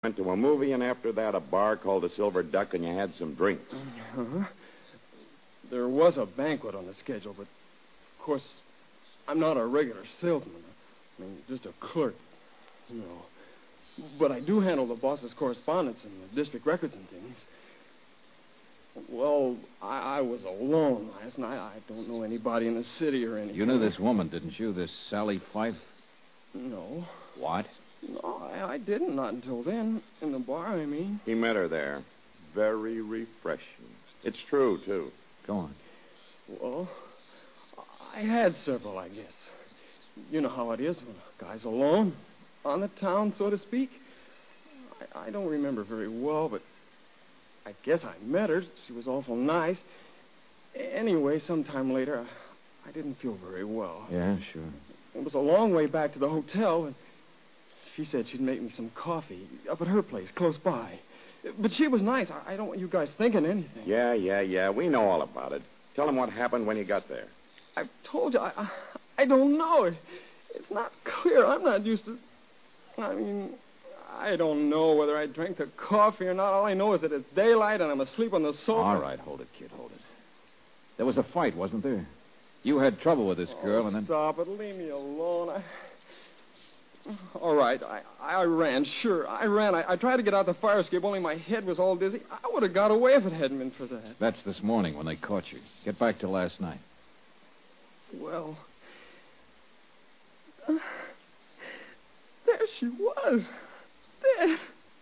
Went to a movie, and after that, a bar called the Silver Duck, and you had some drinks. Uh-huh. There was a banquet on the schedule, but, of course, I'm not a regular salesman. I mean, just a clerk, But I do handle the boss's correspondence and the district records and things. Well, I was alone last night. I don't know anybody in the city or anything. You knew this woman, didn't you? This Sally Fife? No. What? No, I didn't. Not until then. In the bar, I mean. He met her there. Very refreshing. It's true, too. Go on. Well, I had several, I guess. You know how it is when a guy's alone, on the town, so to speak. I don't remember very well, but I guess I met her. She was awful nice. Anyway, sometime later, I didn't feel very well. Yeah, sure. It was a long way back to the hotel, and she said she'd make me some coffee up at her place, close by. But she was nice. I don't want you guys thinking anything. Yeah. We know all about it. Tell him what happened when you got there. I've told you, I don't know. It's not clear. I'm not used to... I mean, I don't know whether I drank the coffee or not. All I know is that it's daylight and I'm asleep on the sofa. All right, hold it, kid, hold it. There was a fight, wasn't there? You had trouble with this girl, and then... Stop it. Leave me alone. All right, I ran, sure. I ran. I tried to get out the fire escape, only my head was all dizzy. I would have got away if it hadn't been for that. That's this morning when they caught you. Get back to last night. Well, there she was. Dead.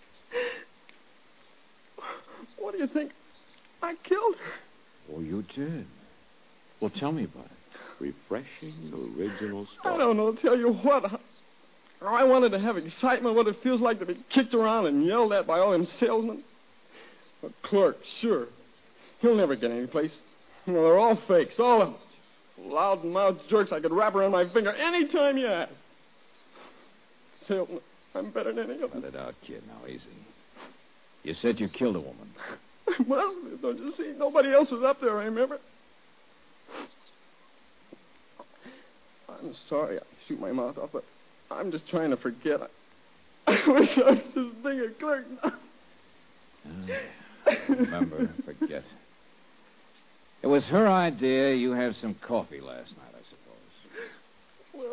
What do you think? I killed her. Oh, you did? Well, tell me about it. Refreshing, original story. I don't know. Tell you what. I wanted to have excitement, what it feels like to be kicked around and yelled at by all them salesmen. A clerk, sure. He'll never get any place. They're all fakes, all of them. Loud-mouthed jerks I could wrap around my finger any time you ask. Salesman, I'm better than any of them. Let it out, kid. Now, easy. You said you killed a woman. I must have, don't you see? Nobody else was up there, I remember. I'm sorry I shoot my mouth off, but I'm just trying to forget. I wish I was just being a clerk now. Remember, forget. It was her idea you have some coffee last night, I suppose. Well,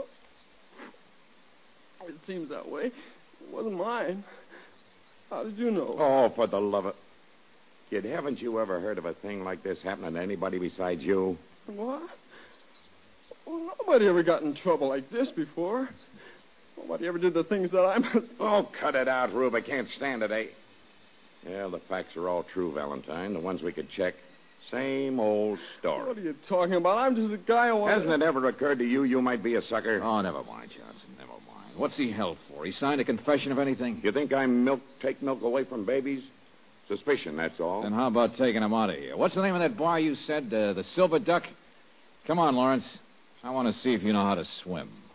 it seems that way. It wasn't mine. How did you know? Oh, for the love of... Kid, haven't you ever heard of a thing like this happening to anybody besides you? What? Well, nobody ever got in trouble like this before. Nobody ever did the things that I must... Oh, cut it out, Rube. I can't stand it, eh? Yeah, the facts are all true, Valentine. The ones we could check. Same old story. What are you talking about? I'm just a guy who wants... Hasn't it ever occurred to you might be a sucker? Oh, never mind, Johnson, never mind. What's he held for? He signed a confession of anything? You think I take milk away from babies? Suspicion, that's all. Then how about taking him out of here? What's the name of that bar you said? The Silver Duck? Come on, Lawrence. I want to see if you know how to swim.